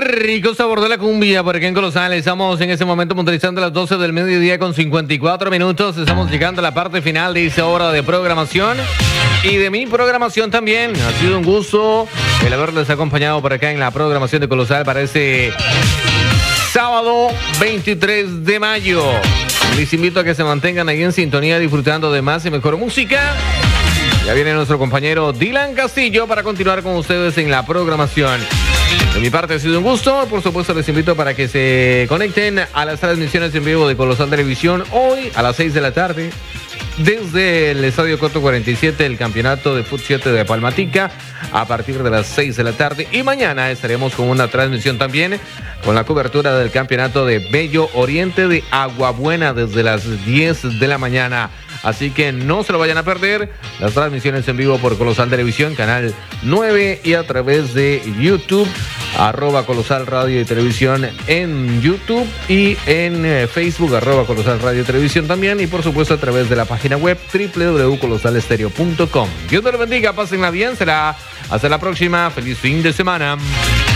rico sabor de la cumbia por aquí en Colosal. Estamos en este momento puntualizando las 12 del mediodía con 54 minutos. Estamos llegando a la parte final de esta hora de programación y de mi programación también. Ha sido un gusto el haberles acompañado por acá en la programación de Colosal para este sábado 23 de mayo. Les invito a que se mantengan ahí en sintonía disfrutando de más y mejor música. Ya viene nuestro compañero Dylan Castillo para continuar con ustedes en la programación. De mi parte ha sido un gusto. Por supuesto les invito para que se conecten a las transmisiones en vivo de Colosal Televisión hoy a las 6 de la tarde desde el Estadio Coto 47, el campeonato de Fut 7 de Palmatica, a partir de las 6 de la tarde. Y mañana estaremos con una transmisión también con la cobertura del campeonato de Bello Oriente de Aguabuena desde las 10 de la mañana. Así que no se lo vayan a perder. Las transmisiones en vivo por Colosal Televisión, canal 9, y a través de YouTube, @Colosal Radio y Televisión en YouTube, y en Facebook, @Colosal Radio y Televisión también, y por supuesto a través de la página web www.colosalstereo.com. Dios te lo bendiga, pásenla bien, será hasta la próxima. Feliz fin de semana.